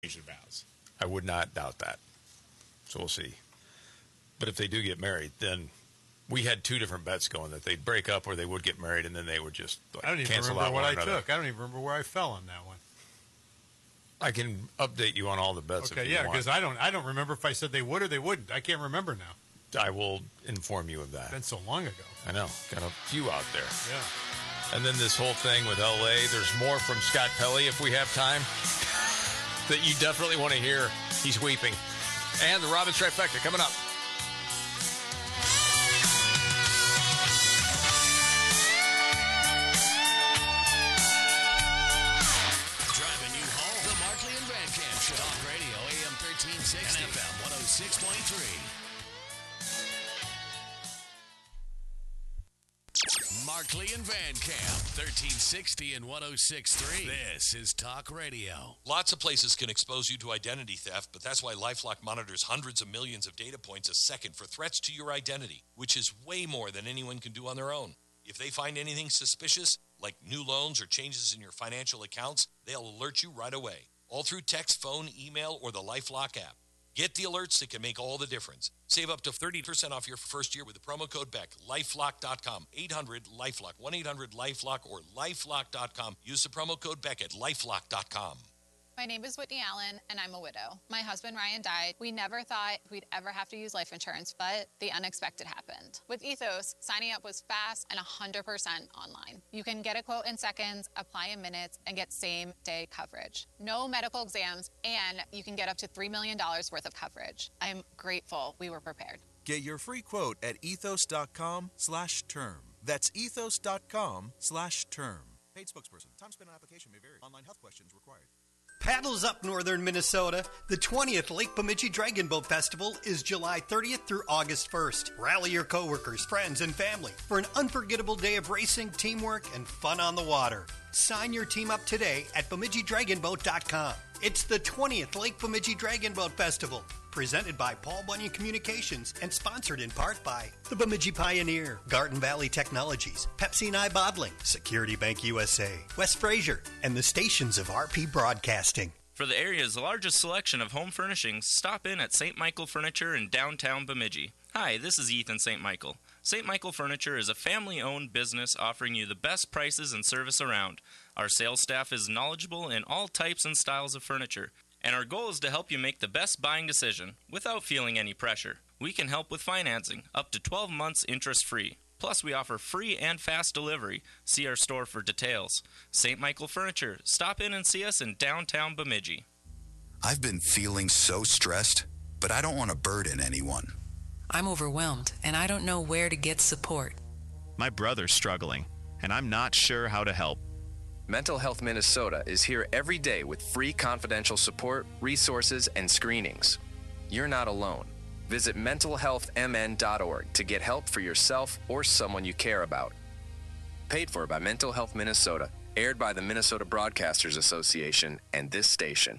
vows. I would not doubt that. So we'll see. But if they do get married, then we had two different bets going that they'd break up or they would get married, and then they would just I don't even cancel remember out what one I another. took. I don't even remember where I fell on that one. I can update you on all the bets. Okay, if you yeah, want. because I don't remember if I said they would or they wouldn't. I can't remember now. I will inform you of that. It's been so long ago. I know. Got a few out there. Yeah. And then this whole thing with L.A., there's more from Scott Pelley if we have time that you definitely want to hear. He's weeping. And the Robbins Trifecta coming up. Driving you home. The Markley and Van Camp Show. Talk Radio, AM 1360. FM 106.3. Markley and Van Camp, 1360 and 106.3. This is Talk Radio. Lots of places can expose you to identity theft, but that's why LifeLock monitors hundreds of millions of data points a second for threats to your identity, which is way more than anyone can do on their own. If they find anything suspicious, like new loans or changes in your financial accounts, they'll alert you right away, all through text, phone, email, or the LifeLock app. Get the alerts that can make all the difference. Save up to 30% off your first year with the promo code BECK. LifeLock.com, 800-LifeLock, 1-800-LifeLock, or LifeLock.com. Use the promo code BECK at LifeLock.com. My name is Whitney Allen, and I'm a widow. My husband, Ryan, died. We never thought we'd ever have to use life insurance, but the unexpected happened. With Ethos, signing up was fast and 100% online. You can get a quote in seconds, apply in minutes, and get same-day coverage. No medical exams, and you can get up to $3 million worth of coverage. I'm grateful we were prepared. Get your free quote at ethos.com/term. That's ethos.com/term. Paid spokesperson. Time spent on application may vary. Online health questions required. Paddles up northern Minnesota. The 20th Lake Bemidji Dragon Boat Festival is July 30th through August 1st. Rally your coworkers, friends, and family for an unforgettable day of racing, teamwork, and fun on the water. Sign your team up today at BemidjiDragonBoat.com. It's the 20th Lake Bemidji Dragon Boat Festival, presented by Paul Bunyan Communications and sponsored in part by the Bemidji Pioneer, Garden Valley Technologies, Pepsi and I Bottling, Security Bank USA, West Fraser, and the stations of RP Broadcasting. For the area's largest selection of home furnishings, stop in at St. Michael Furniture in downtown Bemidji. Hi, this is Ethan St. Michael. St. Michael Furniture is a family-owned business offering you the best prices and service around. Our sales staff is knowledgeable in all types and styles of furniture, and our goal is to help you make the best buying decision without feeling any pressure. We can help with financing, up to 12 months interest-free. Plus, we offer free and fast delivery. See our store for details. St. Michael Furniture. Stop in and see us in downtown Bemidji. I've been feeling so stressed, but I don't want to burden anyone. I'm overwhelmed, and I don't know where to get support. My brother's struggling, and I'm not sure how to help. Mental Health Minnesota is here every day with free confidential support, resources, and screenings. You're not alone. Visit mentalhealthmn.org to get help for yourself or someone you care about. Paid for by Mental Health Minnesota, aired by the Minnesota Broadcasters Association and this station.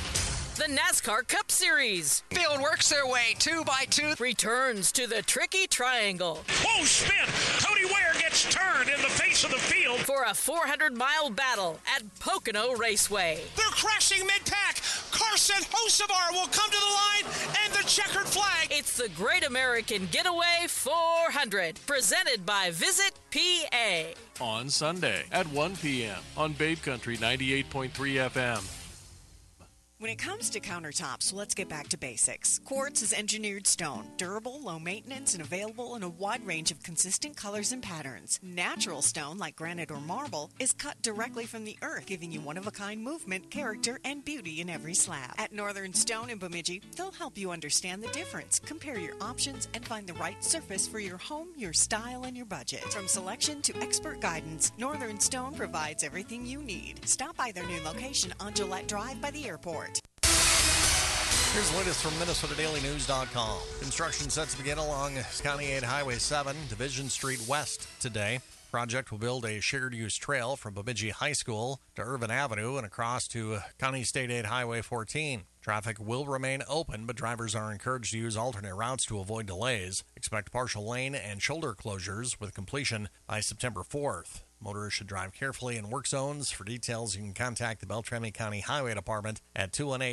The NASCAR Cup Series. Field works their way 2x2. Returns to the Tricky Triangle. Whoa, spin! Cody Ware gets turned in the face of the field. For a 400-mile battle at Pocono Raceway. They're crashing mid-pack. Carson Hocevar will come to the line and the checkered flag. It's the Great American Getaway 400. Presented by Visit PA. On Sunday at 1 p.m. on Babe Country 98.3 FM. When it comes to countertops, let's get back to basics. Quartz is engineered stone, durable, low maintenance, and available in a wide range of consistent colors and patterns. Natural stone, like granite or marble, is cut directly from the earth, giving you one-of-a-kind movement, character, and beauty in every slab. At Northern Stone in Bemidji, they'll help you understand the difference, compare your options, and find the right surface for your home, your style, and your budget. From selection to expert guidance, Northern Stone provides everything you need. Stop by their new location on Gillette Drive by the airport. Here's the latest from MinnesotaDailyNews.com. Construction set to begin along County 8 Highway 7, Division Street West today. Project will build a shared-use trail from Bemidji High School to Irvin Avenue and across to County State 8 Highway 14. Traffic will remain open, but drivers are encouraged to use alternate routes to avoid delays. Expect partial lane and shoulder closures with completion by September 4th. Motorists should drive carefully in work zones. For details, you can contact the Beltrami County Highway Department at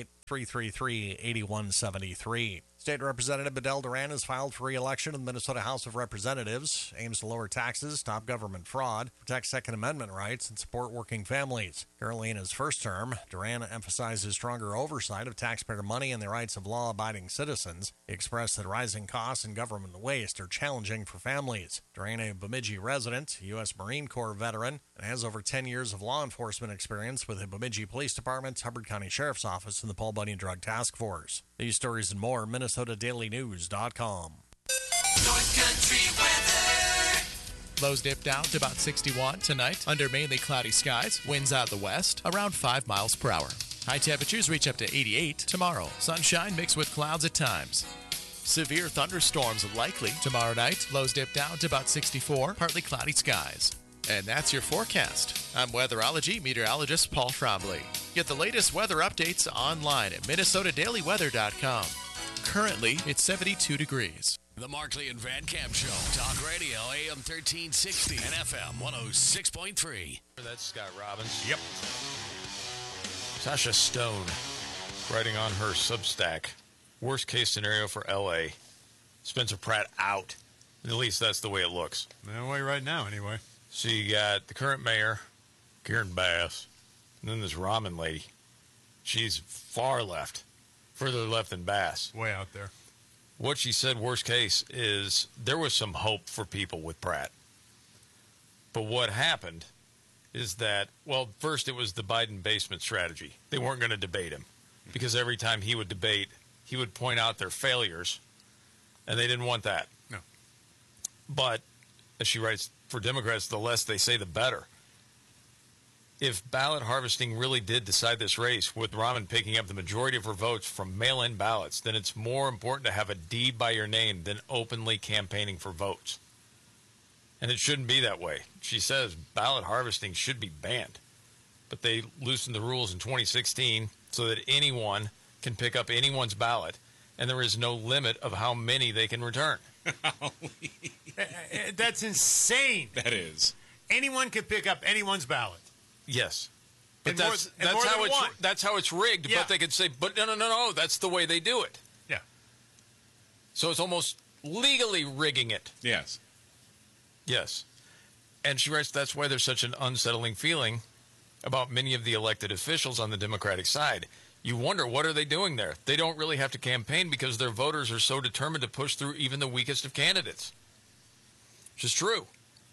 218-333-8173. State Representative Bedell Duran has filed for re-election in the Minnesota House of Representatives, aims to lower taxes, stop government fraud, protect Second Amendment rights, and support working families. Currently in his first term, Duran emphasizes stronger oversight of taxpayer money and the rights of law-abiding citizens. He expressed that rising costs and government waste are challenging for families. Duran, a Bemidji resident, a U.S. Marine Corps veteran, and has over 10 years of law enforcement experience with the Bemidji Police Department, Hubbard County Sheriff's Office, and the Paul Bunyan Drug Task Force. These stories and more, MinnesotaDailyNews.com. North Country weather. Lows dip down to about 61 tonight under mainly cloudy skies. Winds out of the west around 5 miles per hour. High temperatures reach up to 88 tomorrow. Sunshine mixed with clouds at times. Severe thunderstorms likely tomorrow night. Lows dip down to about 64, partly cloudy skies. And that's your forecast. I'm weatherology meteorologist Paul Trombley. Get the latest weather updates online at MinnesotaDailyWeather.com. Currently, it's 72 degrees. The Markley and Van Camp Show. Talk Radio, AM 1360 and FM 106.3. That's Scott Robbins. Yep. Sasha Stone writing on her Substack. Worst case scenario for L.A. Spencer Pratt out. At least that's the way it looks. That way right now, anyway. So you got the current mayor, Karen Bass, and then this ramen lady. She's far left, further left than Bass. Way out there. What she said, worst case, is there was some hope for people with Pratt. But what happened is that, well, first it was the Biden basement strategy. They weren't going to debate him because every time he would debate, he would point out their failures, and they didn't want that. No. But, as she writes, for Democrats, the less they say, the better. If ballot harvesting really did decide this race, with Rahman picking up the majority of her votes from mail-in ballots, then it's more important to have a deed by your name than openly campaigning for votes. And it shouldn't be that way. She says ballot harvesting should be banned. But they loosened the rules in 2016 so that anyone can pick up anyone's ballot, and there is no limit of how many they can return. That's insane. That is. Anyone can pick up anyone's ballot. Yes. But And that's how it's rigged, Yeah. but they could say, but no, that's the way they do it. Yeah. So it's almost legally rigging it. Yes. Yes. And she writes, that's why there's such an unsettling feeling about many of the elected officials on the Democratic side. You wonder, what are they doing there? They don't really have to campaign because their voters are so determined to push through even the weakest of candidates. Which is true.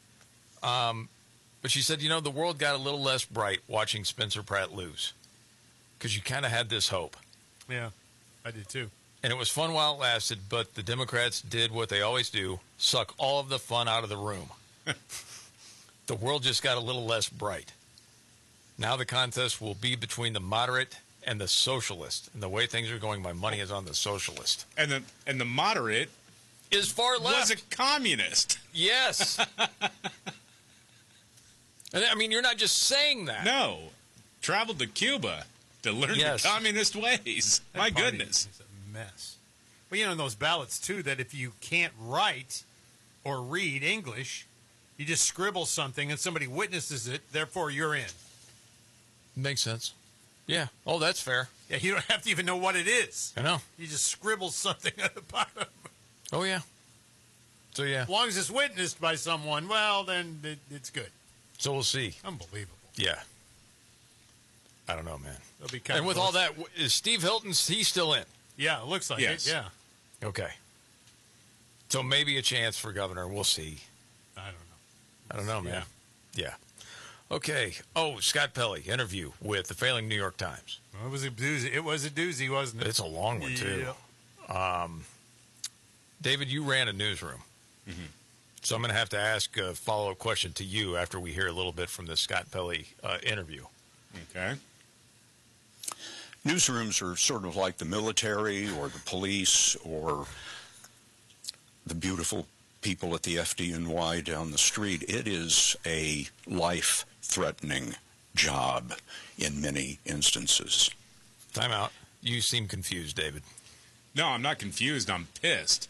But she said, the world got a little less bright watching Spencer Pratt lose. Because you kind of had this hope. Yeah, I did too. And it was fun while it lasted, but the Democrats did what they always do, suck all of the fun out of the room. The world just got a little less bright. Now the contest will be between the moderate and the socialist. And the way things are going, my money is on the socialist. And the moderate is far left. Was a communist. Yes. And I mean, you're not just saying that. No. Traveled to Cuba to learn the communist ways. My goodness. It's a mess. Well, in those ballots, too, that if you can't write or read English, you just scribble something and somebody witnesses it, therefore you're in. Makes sense. Yeah. Oh, that's fair. Yeah, you don't have to even know what it is. I know. You just scribble something at the bottom. Oh, yeah. So, yeah. As long as it's witnessed by someone, well, then it's good. So we'll see. Unbelievable. Yeah. I don't know, man. It'll be kind and with all that, is Steve Hilton, he's still in? Yeah, it looks like it, yeah. Okay. So maybe a chance for governor. We'll see. I don't know. Man. Yeah. Okay. Oh, Scott Pelley, interview with the failing New York Times. Well, it was a doozy. It was a doozy, wasn't it? It's a long one, too. Yeah. David, you ran a newsroom. Mm-hmm. So I'm going to have to ask a follow-up question to you after we hear a little bit from the Scott Pelley interview. Okay. Newsrooms are sort of like the military or the police or the beautiful people at the FDNY down the street. It is a life-threatening job in many instances. Time out. You seem confused, David. No, I'm not confused. I'm pissed.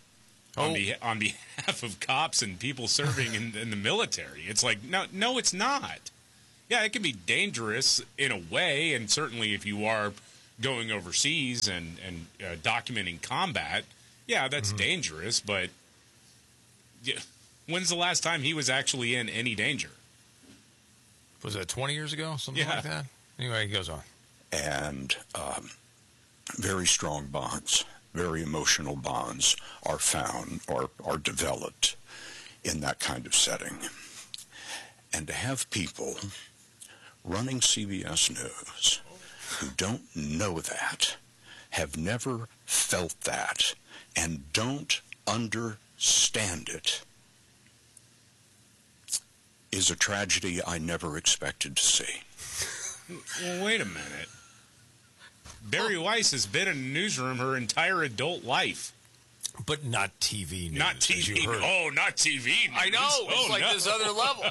on behalf of cops and people serving in the military. It's like, no, it's not. Yeah, it can be dangerous in a way, and certainly if you are going overseas and documenting combat, yeah, that's dangerous, but yeah, when's the last time he was actually in any danger? Was that 20 years ago? Something like that? Anyway, he goes on. And very strong bonds, very emotional bonds are found or are developed in that kind of setting. And to have people running CBS News who don't know that, have never felt that, and don't understand it is a tragedy I never expected to see. Well, wait a minute. Barry Weiss has been in a newsroom her entire adult life. But not TV news. Not TV. Oh, not TV news. I know. It's like this other level.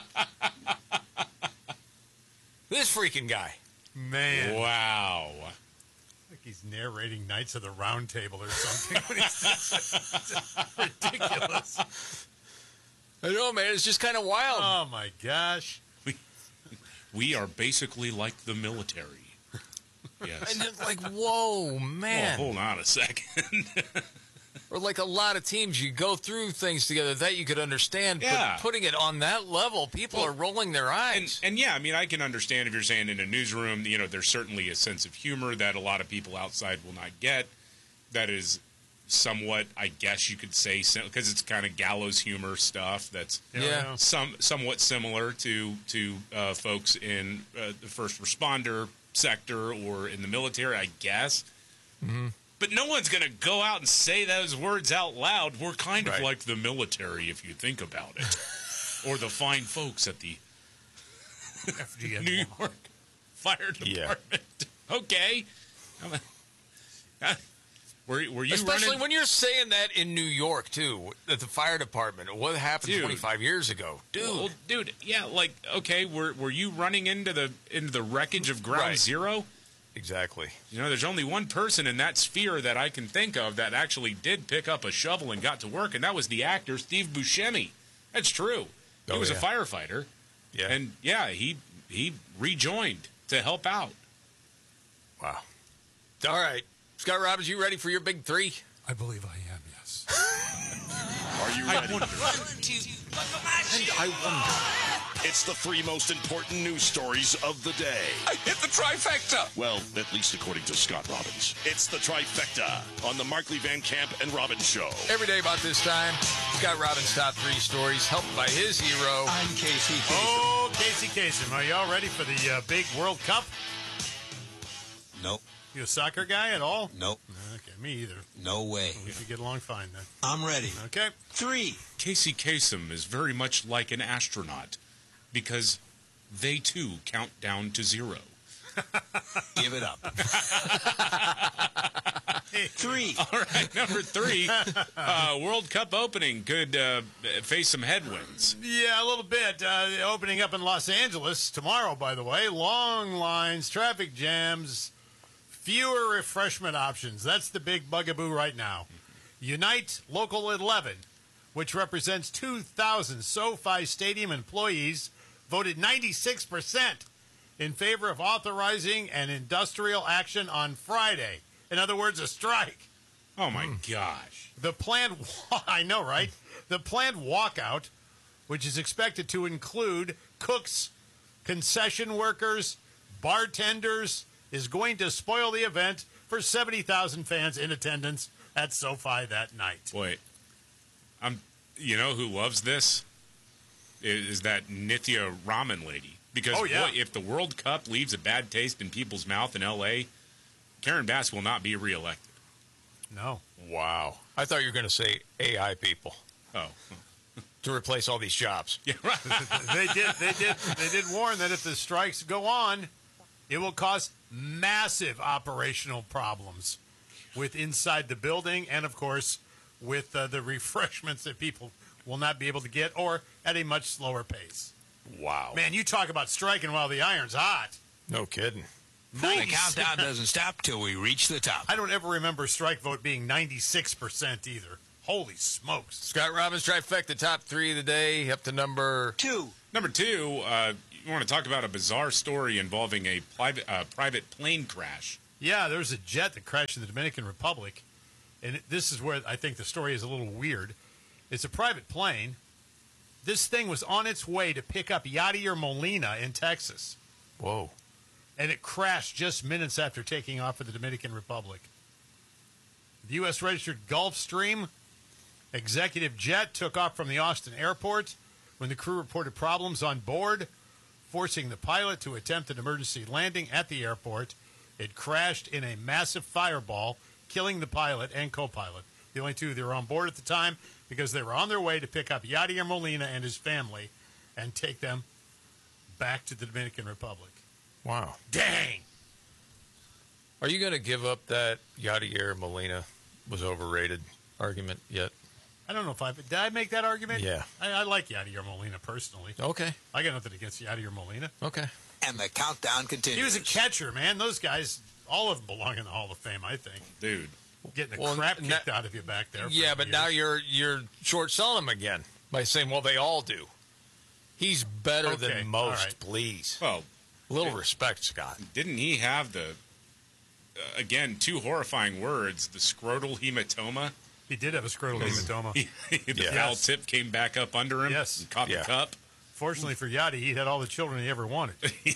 This freaking guy. Man. Wow. Like he's narrating Knights of the Round Table or something. It's ridiculous. I know, man. It's just kind of wild. Oh, my gosh. We are basically like the military. Yes. And it's like, whoa, man. Well, hold on a second. Or like a lot of teams, you go through things together that you could understand, but putting it on that level, people are rolling their eyes. And yeah, I mean, I can understand if you're saying in a newsroom, there's certainly a sense of humor that a lot of people outside will not get. That is somewhat, I guess you could say, because it's kind of gallows humor stuff that's somewhat similar to folks in the first responder sector or in the military, I guess. Mm-hmm. But no one's going to go out and say those words out loud. We're kind of like the military, if you think about it. Or the fine folks at the New York Fire Department. Okay. Were you Especially running? when you're saying that in New York, too, at the fire department. What happened 25 years ago? Well, dude, yeah, like, okay, were you running into the wreckage of Ground Zero? Exactly. There's only one person in that sphere that I can think of that actually did pick up a shovel and got to work, and that was the actor Steve Buscemi. That's true. He was a firefighter. Yeah. And, he rejoined to help out. Wow. All right. Scott Robbins, you ready for your big three? I believe I am, yes. Are you ready? And I wonder. It's the three most important news stories of the day. I hit the trifecta. Well, at least according to Scott Robbins. It's the trifecta on the Markley Van Camp and Robbins Show. Every day about this time, Scott Robbins' top three stories, helped by his hero. I'm Casey Kasem. Oh, Casey Kasem. Are y'all ready for the big World Cup? Nope. You a soccer guy at all? Nope. Okay, me either. No way. We should get along fine then. I'm ready. Okay. Three. Casey Kasem is very much like an astronaut because they too count down to zero. Give it up. Three. All right, number three. World Cup opening could face some headwinds. Yeah, a little bit. Opening up in Los Angeles tomorrow, by the way. Long lines, traffic jams, fewer refreshment options. That's the big bugaboo right now. Unite Local 11, which represents 2,000 SoFi Stadium employees, voted 96% in favor of authorizing an industrial action on Friday. In other words, a strike. Oh, my gosh. The planned, I know, right? The planned walkout, which is expected to include cooks, concession workers, bartenders, is going to spoil the event for 70,000 fans in attendance at SoFi that night. Wait. You know who loves this? Is that Nithya Raman lady. Because boy, if the World Cup leaves a bad taste in people's mouth in L.A., Karen Bass will not be reelected. No. Wow. I thought you were going to say AI people. Oh. To replace all these jobs. Yeah, right. They did warn that if the strikes go on, it will cause massive operational problems with inside the building and, of course, with the refreshments that people will not be able to get or at a much slower pace. Wow. Man, you talk about striking while the iron's hot. No kidding. The countdown doesn't stop till we reach the top. I don't ever remember strike vote being 96% either. Holy smokes. Scott Robbins, trifecta, top 3 of the day, up to number 2. Number 2, you want to talk about a bizarre story involving a private plane crash. Yeah, there was a jet that crashed in the Dominican Republic, and this is where I think the story is a little weird. It's a private plane. This thing was on its way to pick up Yadier Molina in Texas. Whoa. And it crashed just minutes after taking off for the Dominican Republic. The U.S. registered Gulfstream executive jet took off from the Austin airport when the crew reported problems on board, forcing the pilot to attempt an emergency landing at the airport. It crashed in a massive fireball, killing the pilot and co-pilot, the only two that were on board at the time, because they were on their way to pick up Yadier Molina and his family and take them back to the Dominican Republic. Wow. Dang! Are you going to give up that Yadier Molina was overrated argument yet? I don't know did I make that argument? Yeah. I like Yadier Molina personally. Okay. I got nothing against Yadier Molina. Okay. And the countdown continues. He was a catcher, man. Those guys, all of them belong in the Hall of Fame, I think. Dude. Getting the crap kicked out of you back there. Yeah, but now you're short selling him again by saying, well, they all do. He's better than most, right. Please. Well, a little respect, Scott. Didn't he have the, again, 2 horrifying words, the scrotal hematoma? He did have a scrotal hematoma. The foul tip came back up under him and caught the cup. Fortunately for Yachty, he had all the children he ever wanted.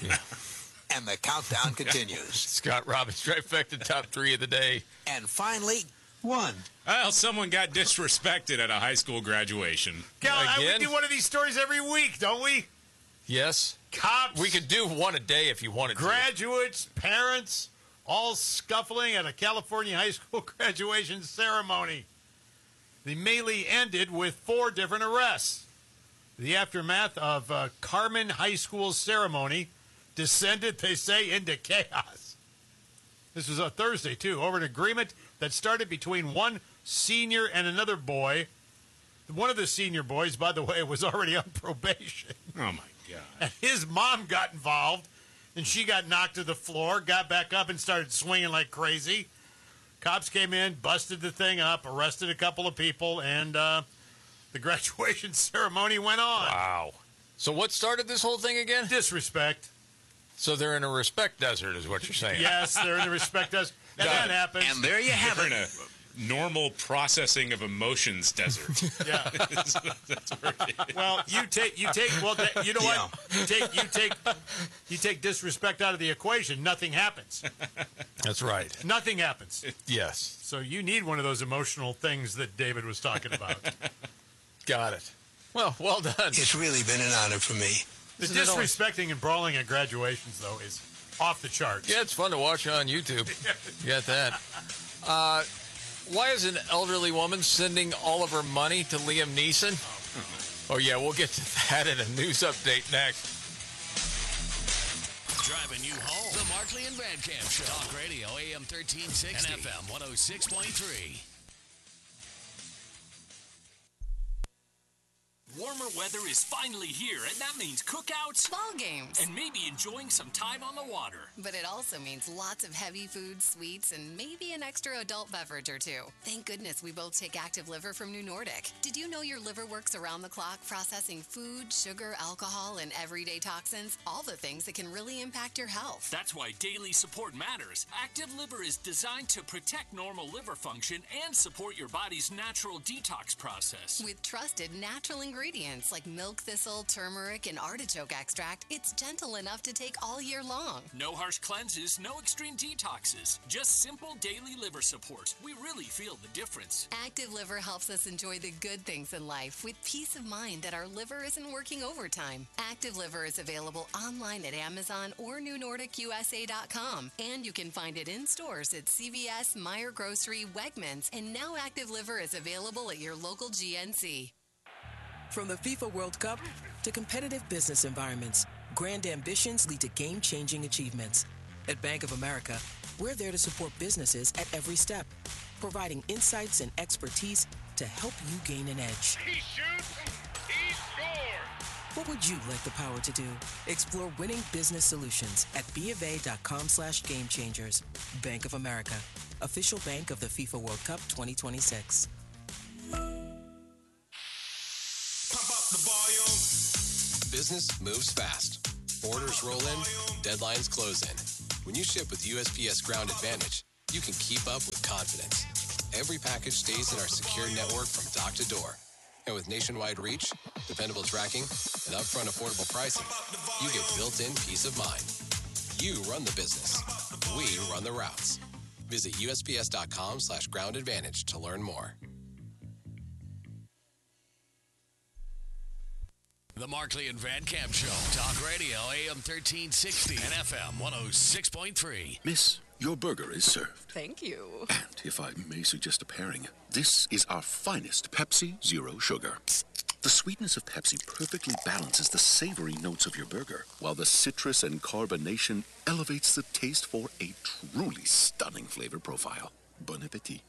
And the countdown continues. Scott Robbins, trifecta, top 3 of the day. And finally, 1. Well, someone got disrespected at a high school graduation. Cal, we do one of these stories every week, don't we? Yes. Cops. We could do one a day if you wanted graduates, parents, all scuffling at a California high school graduation ceremony. The melee ended with 4 different arrests. The aftermath of Carmen High School's ceremony descended, they say, into chaos. This was a Thursday, too, over an agreement that started between one senior and another boy. One of the senior boys, by the way, was already on probation. Oh, my God. And his mom got involved, and she got knocked to the floor, got back up, and started swinging like crazy. Cops came in, busted the thing up, arrested a couple of people, and the graduation ceremony went on. Wow. So what started this whole thing again? Disrespect. So they're in a respect desert is what you're saying. Yes, they're in a respect desert. And that happens. And there you have it. In a normal processing of emotions desert. Yeah. That's where it is. Well, you know what? You take disrespect out of the equation, nothing happens. That's right. Nothing happens. Yes. So you need one of those emotional things that David was talking about. Got it. Well done. It's really been an honor for me. The disrespecting and brawling at graduations, though, is off the charts. Yeah, it's fun to watch on YouTube. You got that. Why is an elderly woman sending all of her money to Liam Neeson? Oh, yeah, we'll get to that in a news update next. Driving you home. The Markley and Radcamp Show. Talk Radio, AM 1360. And FM 106.3. Warmer weather is finally here, and that means cookouts, ball games, and maybe enjoying some time on the water. But it also means lots of heavy food, sweets, and maybe an extra adult beverage or two. Thank goodness we both take Active Liver from New Nordic. Did you know your liver works around the clock processing food, sugar, alcohol, and everyday toxins? All the things that can really impact your health. That's why daily support matters. Active Liver is designed to protect normal liver function and support your body's natural detox process. With trusted natural ingredients like milk thistle, turmeric, and artichoke extract, it's gentle enough to take all year long. No harsh cleanses, no extreme detoxes. Just simple daily liver support. We really feel the difference. Active Liver helps us enjoy the good things in life with peace of mind that our liver isn't working overtime. Active Liver is available online at Amazon or NewNordicUSA.com. And you can find it in stores at CVS, Meijer Grocery, Wegmans, and now Active Liver is available at your local GNC. From the FIFA World Cup to competitive business environments, grand ambitions lead to game-changing achievements. At Bank of America, we're there to support businesses at every step, providing insights and expertise to help you gain an edge. He shoots, he scores! What would you like the power to do? Explore winning business solutions at BofA.com/gamechangers. Bank of America, official bank of the FIFA World Cup 2026. business moves fast. Orders roll in, deadlines close in. When you ship with USPS Ground Advantage, you can keep up with confidence. Every package stays in our secure network from dock to door. And with nationwide reach, dependable tracking, and upfront affordable pricing, you get built-in peace of mind. You run the business. We run the routes. Visit USPS.com/Ground Advantage to learn more. The Markley and Van Camp Show. Talk Radio, AM 1360 and FM 106.3. Miss, your burger is served. Thank you. And if I may suggest a pairing, this is our finest Pepsi Zero Sugar. The sweetness of Pepsi perfectly balances the savory notes of your burger, while the citrus and carbonation elevates the taste for a truly stunning flavor profile. Bon appetit.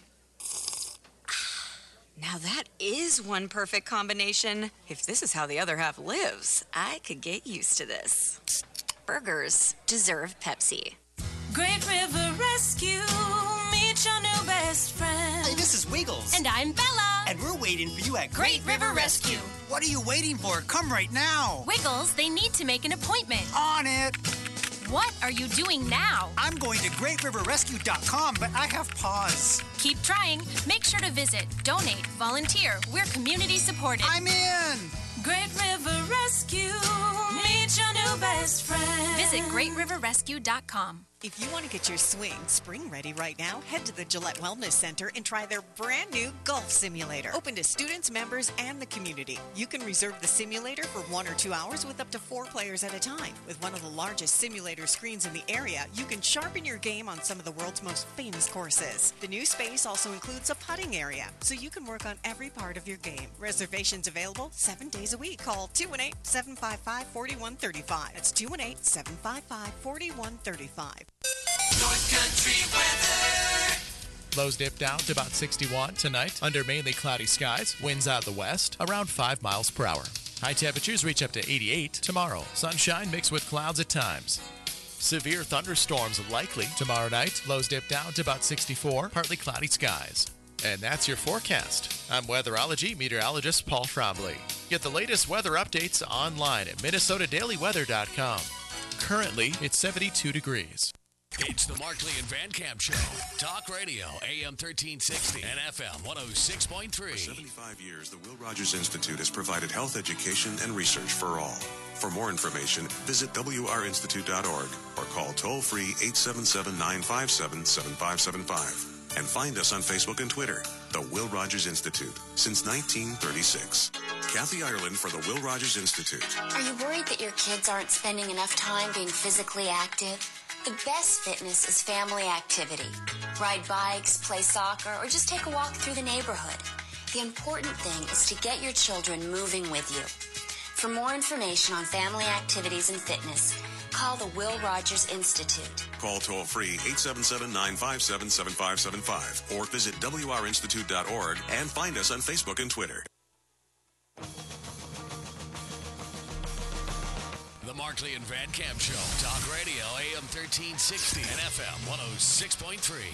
Now that is one perfect combination. If this is how the other half lives, I could get used to this. Burgers deserve Pepsi. Great River Rescue, meet your new best friend. Hey, this is Wiggles. And I'm Bella. And we're waiting for you at Great River Rescue. What are you waiting for? Come right now. Wiggles, they need to make an appointment. On it. What are you doing now? I'm going to GreatRiverRescue.com, but I have pause. Keep trying. Make sure to visit, donate, volunteer. We're community supported. I'm in. Great River Rescue, meet your new best friend. Visit GreatRiverRescue.com. If you want to get your swing spring ready right now, head to the Gillette Wellness Center and try their brand new golf simulator. Open to students, members, and the community. You can reserve the simulator for 1 or 2 hours with up to 4 players at a time. With one of the largest simulator screens in the area, you can sharpen your game on some of the world's most famous courses. The new space also includes a putting area, so you can work on every part of your game. Reservations available 7 days a week. Call 218-755-4135. That's 218-755-4135. North Country weather. Lows dip down to about 61 tonight under mainly cloudy skies. Winds out the west around 5 miles per hour. High temperatures reach up to 88 tomorrow. Sunshine mixed with clouds at times. Severe thunderstorms likely tomorrow night. Lows dip down to about 64, partly cloudy skies. And that's your forecast. I'm weatherology meteorologist Paul Trombley. Get the latest weather updates online at MinnesotaDailyWeather.com. Currently, it's 72 degrees. It's the Markley and Van Camp Show. Talk Radio, AM 1360 and FM 106.3. For 75 years, the Will Rogers Institute has provided health education and research for all. For more information, visit wrinstitute.org or call toll-free 877-957-7575. And find us on Facebook and Twitter, the Will Rogers Institute, since 1936. Kathy Ireland for the Will Rogers Institute. Are you worried that your kids aren't spending enough time being physically active? The best fitness is family activity. Ride bikes, play soccer, or just take a walk through the neighborhood. The important thing is to get your children moving with you. For more information on family activities and fitness, call the Will Rogers Institute. Call toll-free 877-957-7575 or visit wrinstitute.org and find us on Facebook and Twitter. The Markley and Van Camp Show. Talk Radio, AM 1360 and FM 106.3.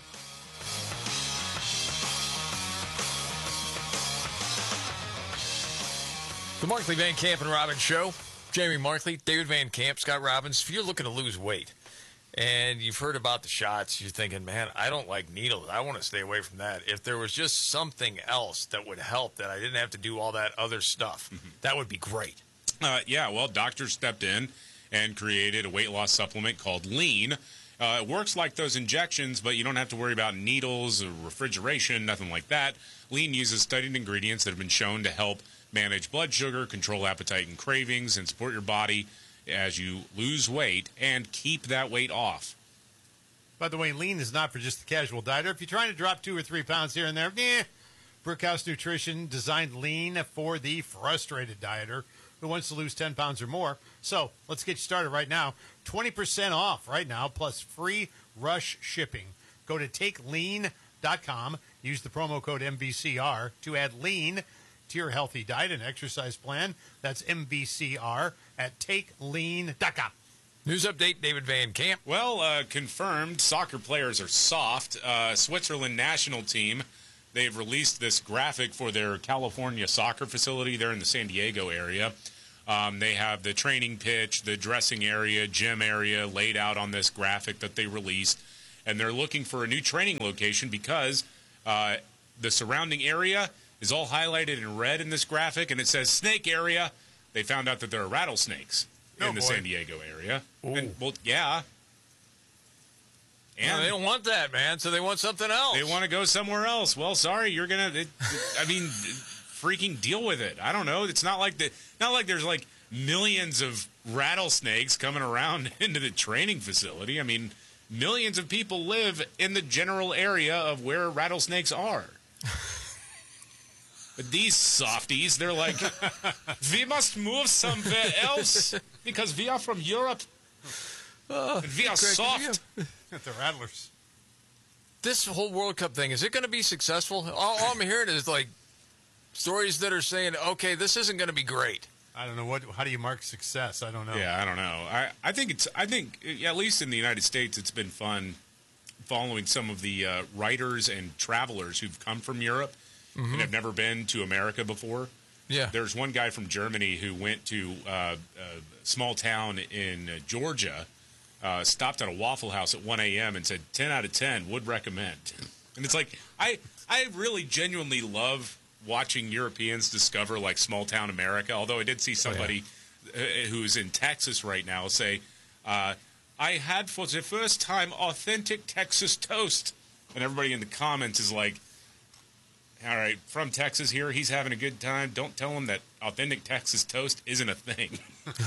The Markley, Van Camp, and Robbins Show. Jamie Markley, David Van Camp, Scott Robbins. If you're looking to lose weight and you've heard about the shots, you're thinking, man, I don't like needles. I want to stay away from that. If there was just something else that would help, that I didn't have to do all that other stuff, that would be great. Yeah, well, doctors stepped in and created a weight loss supplement called Lean. It works like those injections, but you don't have to worry about needles or refrigeration, nothing like that. Lean uses studied ingredients that have been shown to help manage blood sugar, control appetite and cravings, and support your body as you lose weight and keep that weight off. By the way, Lean is not for just the casual dieter. If you're trying to drop 2 or 3 pounds here and there, Brickhouse Nutrition designed Lean for the frustrated dieter who wants to lose 10 pounds or more. So let's get you started right now. 20% off right now, plus free rush shipping. Go to takelean.com. Use the promo code MVCR to add Lean to your healthy diet and exercise plan. That's MVCR at takelean.com. News update, David Van Camp. Well, confirmed soccer players are soft. Switzerland national team, they've released this graphic for their California soccer facility there in the San Diego area. They have the training pitch, the dressing area, gym area laid out on this graphic that they released. And they're looking for a new training location because the surrounding area is all highlighted in red in this graphic, and it says snake area. They found out that there are rattlesnakes in the San Diego area. And, well, yeah. And they don't want that, man, so they want something else. They want to go somewhere else. Well, sorry, you're going to, freaking deal with it. I don't know. It's not like there's like millions of rattlesnakes coming around into the training facility. I mean, millions of people live in the general area of where rattlesnakes are. But these softies, they're like, we must move somewhere else because we are from Europe. And we are soft. The Rattlers. This whole World Cup thing, is it going to be successful? All I'm hearing is like stories that are saying, okay, this isn't going to be great. I don't know how do you mark success? I don't know. Yeah, I don't know. I think at least in the United States, it's been fun following some of the writers and travelers who've come from Europe and have never been to America before. Yeah. There's one guy from Germany who went to a small town in Georgia, stopped at a Waffle House at 1 a.m. and said 10 out of 10 would recommend. And it's like, I really genuinely love watching Europeans discover like small town America. Although I did see somebody who's in Texas right now say, I had for the first time authentic Texas toast. And everybody in the comments is like, all right, from Texas here, he's having a good time. Don't tell him that authentic Texas toast isn't a thing.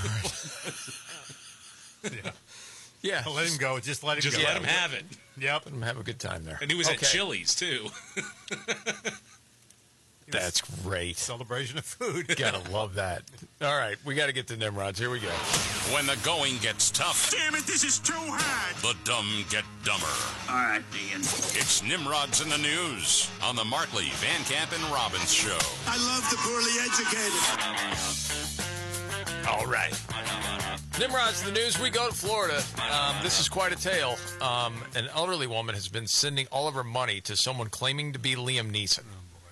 Yeah. Let him go. Just let him go. Just let him have it. Yep. Let him have a good time there. And he was at Chili's, too. That's great. Celebration of food. Gotta love that. All right, we got to get to Nimrods. Here we go. When the going gets tough. Damn it, this is too hard. The dumb get dumber. All right, Ian. It's Nimrods in the News on the Markley, Van Camp, and Robbins Show. I love the poorly educated. All right. Nimrods in the News. We go to Florida. This is quite a tale. An elderly woman has been sending all of her money to someone claiming to be Liam Neeson.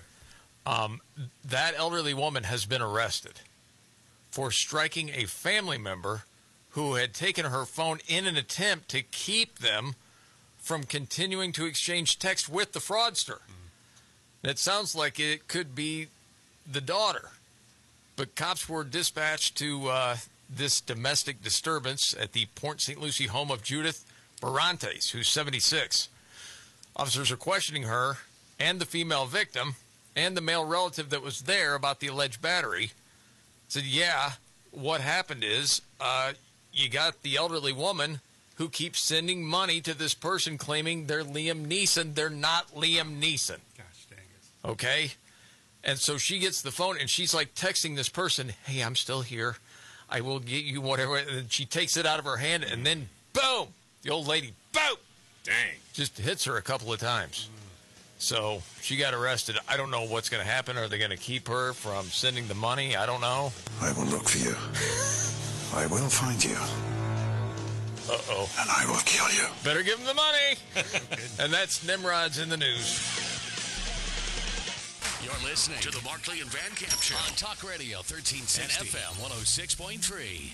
That elderly woman has been arrested for striking a family member who had taken her phone in an attempt to keep them from continuing to exchange text with the fraudster. And it sounds like it could be the daughter. But cops were dispatched to this domestic disturbance at the Port St. Lucie home of Judith Barantes, who's 76. Officers are questioning her and the female victim and the male relative that was there about the alleged battery. Said, yeah, what happened is you got the elderly woman who keeps sending money to this person claiming they're Liam Neeson. They're not Liam Neeson. Gosh dang it. Okay? And so she gets the phone, and she's like texting this person, hey, I'm still here. I will get you whatever. And she takes it out of her hand, and then, boom, the old lady, boom, dang, just hits her a couple of times. So she got arrested. I don't know what's going to happen. Are they going to keep her from sending the money? I don't know. I will look for you. I will find you. Uh-oh. And I will kill you. Better give them the money. And that's Nimrod's in the News. You're listening to the Markley and Van Camp Show on Talk Radio 1360 and FM 106.3.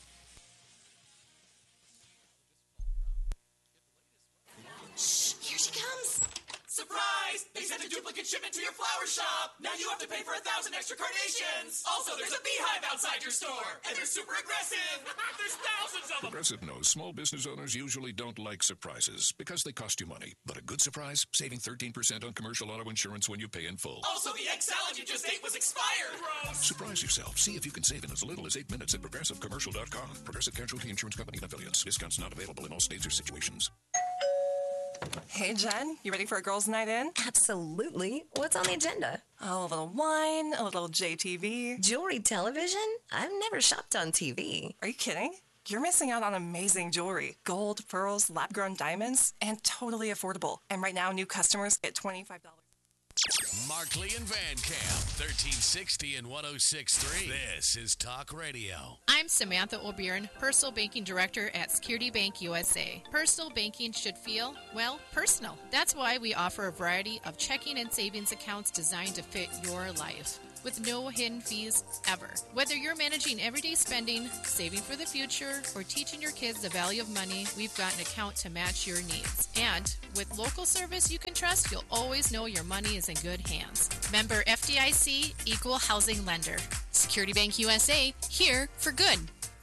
Shh, here she comes. Surprise! They sent a duplicate shipment to your flower shop. Now you have to pay for 1,000 extra carnations. Also, there's a beehive outside your store, and they're super aggressive. There's thousands of them. Progressive knows small business owners usually don't like surprises because they cost you money. But a good surprise, saving 13% on commercial auto insurance when you pay in full. Also, the egg salad you just ate was expired. Gross. Surprise yourself. See if you can save in as little as 8 minutes at ProgressiveCommercial.com. Progressive Casualty Insurance Company and Affiliates. Discounts not available in all states or situations. Hey, Jen, you ready for a girls' night in? Absolutely. What's on the agenda? Oh, a little wine, a little JTV. Jewelry television? I've never shopped on TV. Are you kidding? You're missing out on amazing jewelry. Gold, pearls, lab-grown diamonds, and totally affordable. And right now, new customers get $25. Markley and Van Camp, 1360 and 106.3. This is Talk Radio. I'm Samantha O'Byrne, Personal Banking Director at Security Bank USA. Personal banking should feel, well, personal. That's why we offer a variety of checking and savings accounts designed to fit your life. with no hidden fees ever. Whether you're managing everyday spending, saving for the future, or teaching your kids the value of money, we've got an account to match your needs. And with local service you can trust, you'll always know your money is in good hands. Member FDIC, Equal Housing Lender. Security Bank USA, here for good.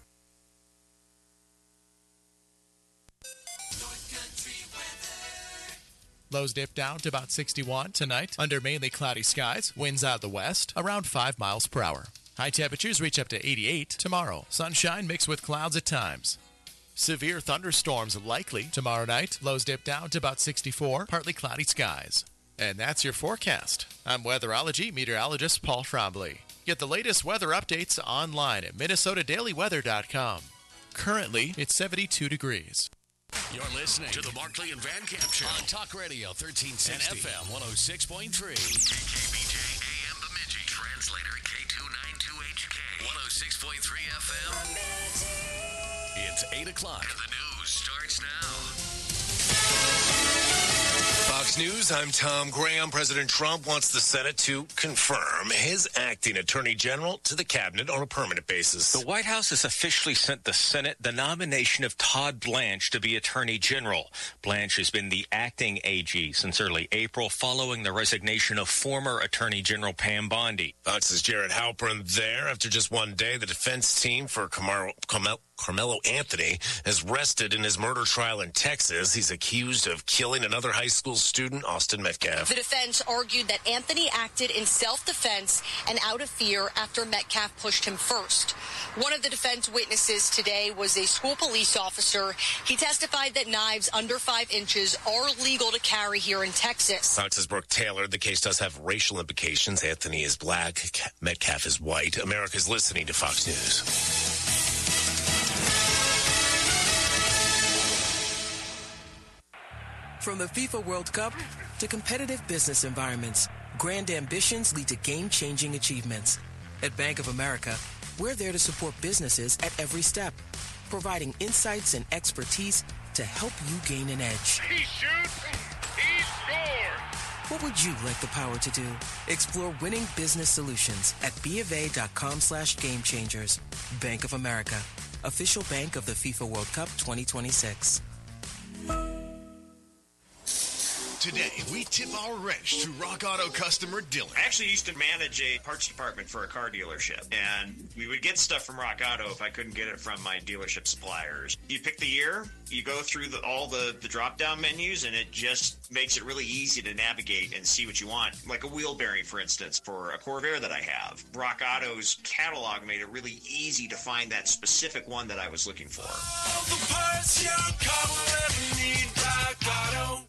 Lows dip down to about 61 tonight under mainly cloudy skies. Winds out of the west around 5 miles per hour. High temperatures reach up to 88 tomorrow. Sunshine mixed with clouds at times. Severe thunderstorms likely tomorrow night. Lows dip down to about 64, partly cloudy skies. And that's your forecast. I'm weatherology meteorologist Paul Trombley. Get the latest weather updates online at MinnesotaDailyWeather.com. Currently, it's 72 degrees. You're listening to the Markley and Van Camp Show on Talk Radio 1360 and FM 106.3. KKBJ AM Bemidji. Translator K292HK 106.3 FM. It's 8 o'clock. The news starts now. Fox News, I'm Tom Graham. President Trump wants the Senate to confirm his acting attorney general to the cabinet on a permanent basis. The White House has officially sent the Senate the nomination of Todd Blanche to be attorney general. Blanche has been the acting AG since early April following the resignation of former Attorney General Pam Bondi. Fox's Jared Halpern there. After just one day, the defense team for Carmelo Anthony is rested in his murder trial in Texas. He's accused of killing another high school student, Austin Metcalf. The defense argued that Anthony acted in self-defense and out of fear after Metcalf pushed him first. One of the defense witnesses today was a school police officer. He testified that knives under 5 inches are legal to carry here in Texas. Fox's Brooke Taylor. The case does have racial implications. Anthony is black. Metcalf is white. America's listening to Fox News. From the FIFA World Cup to competitive business environments, grand ambitions lead to game-changing achievements. At Bank of America, we're there to support businesses at every step, providing insights and expertise to help you gain an edge. He shoots, he scores! What would you like the power to do? Explore winning business solutions at BofA.com/gamechangers. Bank of America, official bank of the FIFA World Cup 2026. Today, we tip our wrench to Rock Auto customer Dylan. I actually used to manage a parts department for a car dealership, and we would get stuff from Rock Auto if I couldn't get it from my dealership suppliers. You pick the year, you go through all the drop-down menus, and it just makes it really easy to navigate and see what you want. Like a wheel bearing, for instance, for a Corvair that I have. Rock Auto's catalog made it really easy to find that specific one that I was looking for. All the parts your car will ever need, Rock Auto.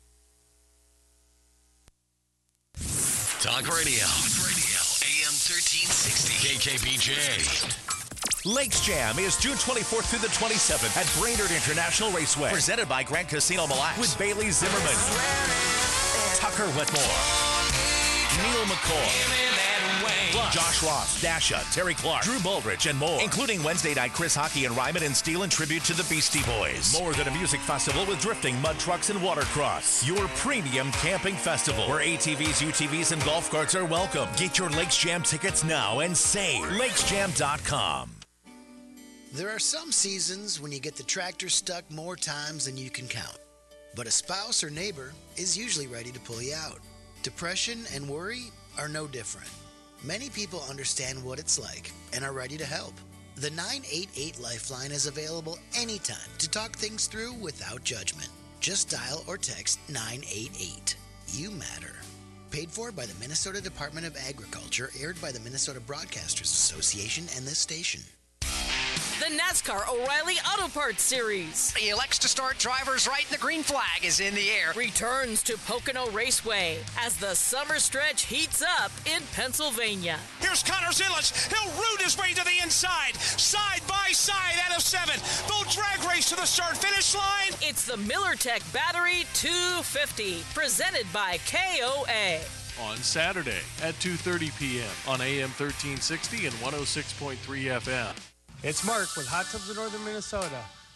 Talk Radio. AM 1360. KKBJ. Lakes Jam is June 24th through the 27th at Brainerd International Raceway. Presented by Grand Casino Mille Lacs. With Bailey Zimmerman, Tucker Whitmore, Neil McCoy, Josh Ross, Dasha, Terry Clark, Drew Bullrich, and more. Including Wednesday night Chris Hockey and Ryman and Steel in tribute to the Beastie Boys. More than a music festival with drifting, mud trucks, and watercross. Your premium camping festival where ATVs, UTVs, and golf carts are welcome. Get your Lakes Jam tickets now and save. LakesJam.com. There are some seasons when you get the tractor stuck more times than you can count. But a spouse or neighbor is usually ready to pull you out. Depression and worry are no different. Many people understand what it's like and are ready to help. The 988 Lifeline is available anytime to talk things through without judgment. Just dial or text 988. You matter. Paid for by the Minnesota Department of Agriculture, aired by the Minnesota Broadcasters Association and this station. The NASCAR O'Reilly Auto Parts Series. He elects to start drivers right, and the green flag is in the air. Returns to Pocono Raceway as the summer stretch heats up in Pennsylvania. Here's Connor Zillage. He'll root his way to the inside. Side by side out of 7. They'll drag race to the start-finish line. It's the MillerTech Battery 250, presented by KOA. On Saturday at 2:30 p.m. on AM 1360 and 106.3 FM. It's Mark with Hot Tubs of Northern Minnesota.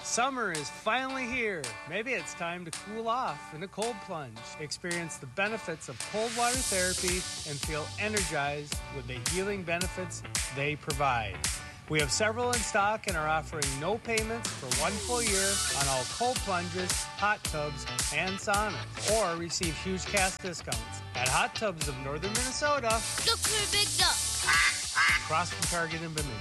Summer is finally here. Maybe it's time to cool off in a cold plunge. Experience the benefits of cold water therapy and feel energized with the healing benefits they provide. We have several in stock and are offering no payments for 1 full year on all cold plunges, hot tubs, and saunas. Or receive huge cash discounts at Hot Tubs of Northern Minnesota. Look for a big duck. Across from Target in Bemidji.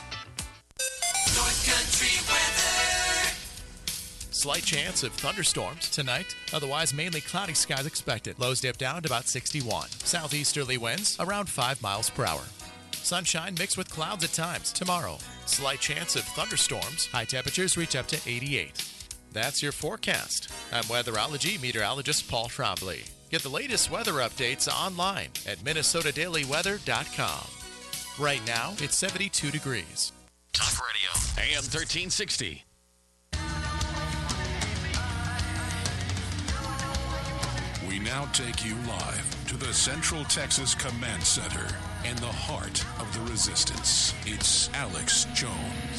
North Country weather. Slight chance of thunderstorms tonight. Otherwise, mainly cloudy skies expected. Lows dip down to about 61. Southeasterly winds around 5 miles per hour. Sunshine mixed with clouds at times tomorrow. Slight chance of thunderstorms. High temperatures reach up to 88. That's your forecast. I'm weatherology meteorologist Paul Trombley. Get the latest weather updates online at minnesotadailyweather.com. Right now, it's 72 degrees. Talk Radio, AM 1360. We now take you live to the Central Texas Command Center in the heart of the resistance. It's Alex Jones.